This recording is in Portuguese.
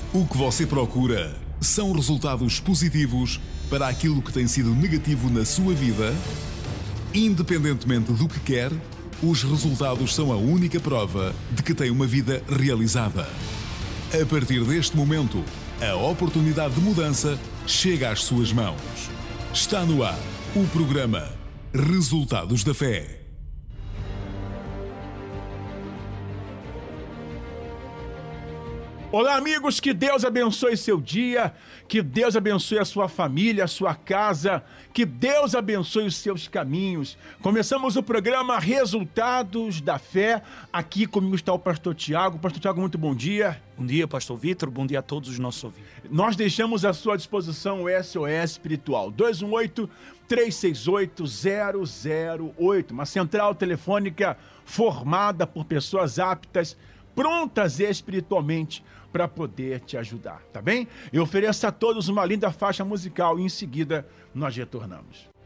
O que você procura são resultados positivos para aquilo que tem sido negativo na sua vida? Independentemente do que quer, os resultados são a única prova de que tem uma vida realizada. A partir deste momento, a oportunidade de mudança chega às suas mãos. Está no ar o programa Resultados da Fé. Olá, amigos, que Deus abençoe seu dia, que Deus abençoe a sua família, a sua casa, que Deus abençoe os seus caminhos. Começamos o programa Resultados da Fé. Aqui comigo está o pastor Tiago. Pastor Tiago, muito bom dia. Bom dia, pastor Vitor. Bom dia a todos os nossos ouvintes. Nós deixamos à sua disposição o SOS Espiritual 218-368-008, uma central telefônica formada por pessoas aptas, prontas espiritualmente para poder te ajudar, tá bem? Eu ofereço a todos uma linda faixa musical e em seguida nós retornamos.